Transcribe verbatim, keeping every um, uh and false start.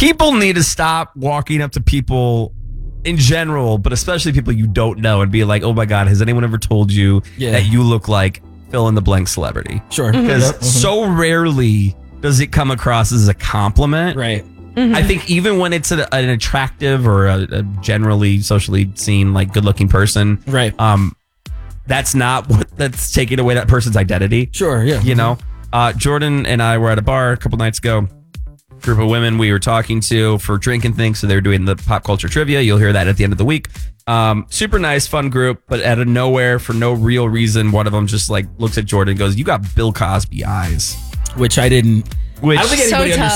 People need to stop walking up to people in general, but especially people you don't know and be like, oh my God, has anyone ever told you Yeah. that you look like fill in the blank celebrity? Sure. Because Yep. Mhm. so rarely does it come across as a compliment. Right. I think even when it's a, an attractive or a, a generally socially seen like good looking person, Right. Um, that's not what that's taking away that person's identity. Sure. Yeah. You know, uh, Jordan and I were at a bar a couple nights ago. Group of women we were talking to for drinking things. So they're doing the pop culture trivia. You'll hear that at the end of the week. Um, super nice, fun group, but out of nowhere, for no real reason, one of them just like looks at Jordan and goes, "You got Bill Cosby eyes," Which I didn't. Which I don't think So anybody tough.